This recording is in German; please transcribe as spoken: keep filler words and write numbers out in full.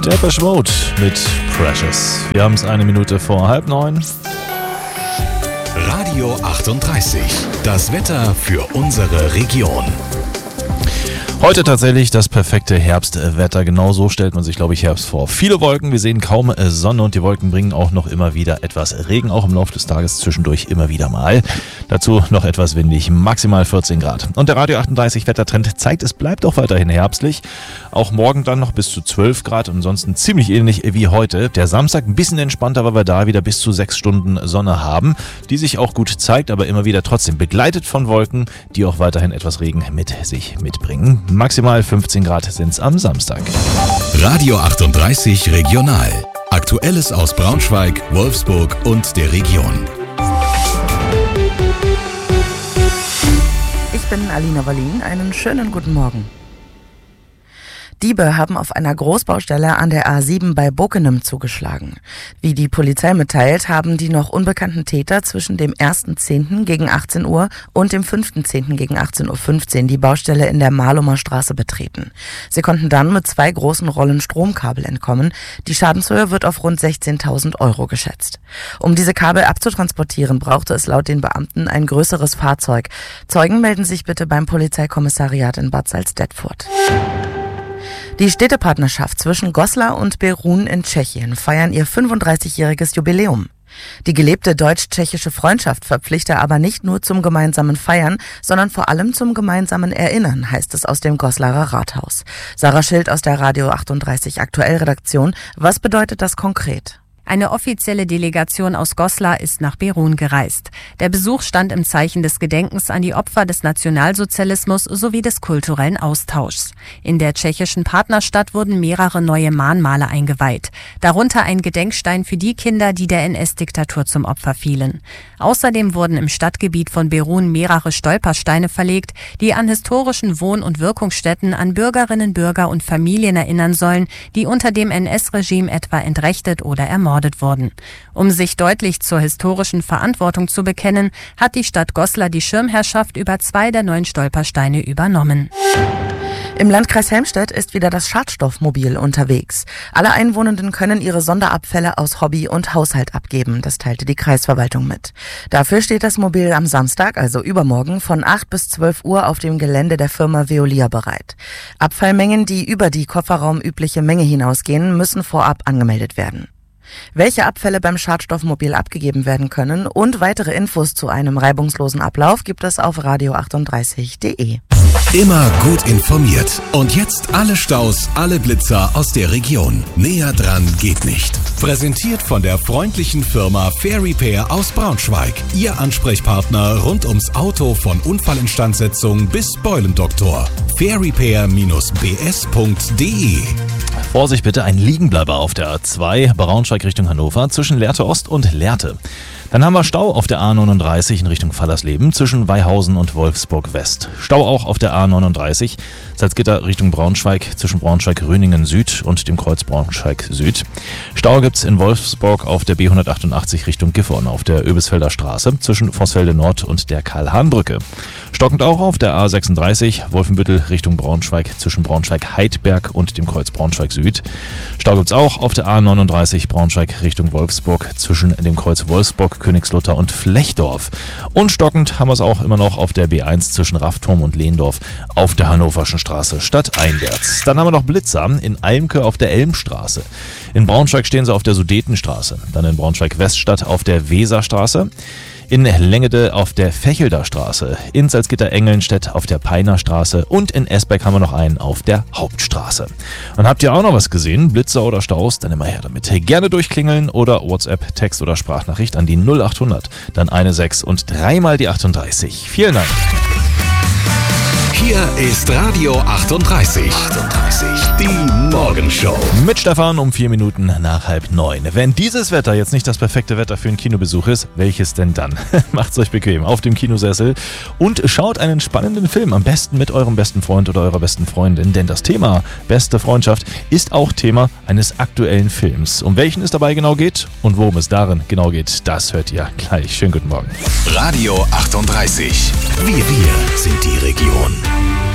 Depeche Mode mit Precious. Wir haben es eine Minute vor halb neun. Radio achtunddreißig. Das Wetter für unsere Region. Heute tatsächlich das perfekte Herbstwetter. Genau so stellt man sich, glaube ich, Herbst vor. Viele Wolken, wir sehen kaum Sonne und die Wolken bringen auch noch immer wieder etwas Regen, auch im Laufe des Tages zwischendurch immer wieder mal. Dazu noch etwas windig, maximal vierzehn Grad. Und der Radio achtunddreißig Wettertrend zeigt, es bleibt auch weiterhin herbstlich. Auch morgen dann noch bis zu zwölf Grad und ansonsten ziemlich ähnlich wie heute. Der Samstag ein bisschen entspannter, weil wir da wieder bis zu sechs Stunden Sonne haben, die sich auch gut zeigt, aber immer wieder trotzdem begleitet von Wolken, die auch weiterhin etwas Regen mit sich mitbringen. Maximal fünfzehn Grad sind es am Samstag. Radio achtunddreißig Regional. Aktuelles aus Braunschweig, Wolfsburg und der Region. Ich bin Alina Wallin. Einen schönen guten Morgen. Diebe haben auf einer Großbaustelle an der A sieben bei Bockenem zugeschlagen. Wie die Polizei mitteilt, haben die noch unbekannten Täter zwischen dem ersten zehnten gegen achtzehn Uhr und dem fünften zehnten gegen achtzehn Uhr fünfzehn die Baustelle in der Mahlumer Straße betreten. Sie konnten dann mit zwei großen Rollen Stromkabel entkommen. Die Schadenshöhe wird auf rund sechzehntausend Euro geschätzt. Um diese Kabel abzutransportieren, brauchte es laut den Beamten ein größeres Fahrzeug. Zeugen melden sich bitte beim Polizeikommissariat in Bad Salzdetfurt. Die Städtepartnerschaft zwischen Goslar und Berun in Tschechien feiern ihr fünfunddreißigjähriges Jubiläum. Die gelebte deutsch-tschechische Freundschaft verpflichte aber nicht nur zum gemeinsamen Feiern, sondern vor allem zum gemeinsamen Erinnern, heißt es aus dem Goslarer Rathaus. Sarah Schild aus der Radio achtunddreißig Aktuell-Redaktion. Was bedeutet das konkret? Eine offizielle Delegation aus Goslar ist nach Berun gereist. Der Besuch stand im Zeichen des Gedenkens an die Opfer des Nationalsozialismus sowie des kulturellen Austauschs. In der tschechischen Partnerstadt wurden mehrere neue Mahnmale eingeweiht. Darunter ein Gedenkstein für die Kinder, die der N S-Diktatur zum Opfer fielen. Außerdem wurden im Stadtgebiet von Berun mehrere Stolpersteine verlegt, die an historischen Wohn- und Wirkungsstätten an Bürgerinnen, Bürger und Familien erinnern sollen, die unter dem N S-Regime etwa entrechtet oder ermordet wurden. Um sich deutlich zur historischen Verantwortung zu bekennen, hat die Stadt Goslar die Schirmherrschaft über zwei der neuen Stolpersteine übernommen. Im Landkreis Helmstedt ist wieder das Schadstoffmobil unterwegs. Alle Einwohnenden können ihre Sonderabfälle aus Hobby und Haushalt abgeben, das teilte die Kreisverwaltung mit. Dafür steht das Mobil am Samstag, also übermorgen, von acht bis zwölf Uhr auf dem Gelände der Firma Veolia bereit. Abfallmengen, die über die kofferraumübliche Menge hinausgehen, müssen vorab angemeldet werden. Welche Abfälle beim Schadstoffmobil abgegeben werden können und weitere Infos zu einem reibungslosen Ablauf gibt es auf radio achtunddreißig punkt de. Immer gut informiert. Und jetzt alle Staus, alle Blitzer aus der Region. Näher dran geht nicht. Präsentiert von der freundlichen Firma Fair Repair aus Braunschweig. Ihr Ansprechpartner rund ums Auto von Unfallinstandsetzung bis Beulendoktor. fair repair b s punkt de. Vorsicht bitte, ein Liegenbleiber auf der A zwei, Braunschweig Richtung Hannover, zwischen Lehrte Ost und Lehrte. Dann haben wir Stau auf der A neununddreißig in Richtung Fallersleben zwischen Weihausen und Wolfsburg West. Stau auch auf der A neununddreißig, Salzgitter Richtung Braunschweig zwischen Braunschweig-Röningen Süd und dem Kreuz Braunschweig Süd. Stau gibt's in Wolfsburg auf der B hundertachtundachtzig Richtung Gifhorn auf der Öbisfelder Straße zwischen Vossfelde Nord und der Karl-Hahn-Brücke. Stockend auch auf der A sechsunddreißig, Wolfenbüttel Richtung Braunschweig zwischen Braunschweig-Heidberg und dem Kreuz Braunschweig Süd. Stau gibt's auch auf der A neununddreißig, Braunschweig Richtung Wolfsburg zwischen dem Kreuz Wolfsburg, Königslutter und Flechdorf. Und stockend haben wir es auch immer noch auf der B eins zwischen Raffturm und Lehndorf auf der Hannoverschen Straße stadteinwärts. Dann haben wir noch Blitzer in Almke auf der Elmstraße. In Braunschweig stehen sie auf der Sudetenstraße. Dann in Braunschweig-Weststadt auf der Weserstraße. In Lengede auf der Fechelder Straße, in Salzgitter-Engelnstedt auf der Peiner Straße und in Esbeck haben wir noch einen auf der Hauptstraße. Und habt ihr auch noch was gesehen, Blitzer oder Staus, dann immer her damit. Gerne durchklingeln oder WhatsApp, Text oder Sprachnachricht an die null achthundert, dann eine sechs und dreimal die achtunddreißig. Vielen Dank. Hier ist Radio achtunddreißig. achtunddreißig, die Morgenshow. Mit Stefan um vier Minuten nach halb neun. Wenn dieses Wetter jetzt nicht das perfekte Wetter für einen Kinobesuch ist, welches denn dann? Macht's euch bequem auf dem Kinosessel und schaut einen spannenden Film. Am besten mit eurem besten Freund oder eurer besten Freundin. Denn das Thema beste Freundschaft ist auch Thema eines aktuellen Films. Um welchen es dabei genau geht und worum es darin genau geht, das hört ihr gleich. Schönen guten Morgen. Radio achtunddreißig. Wir, wir sind die Region.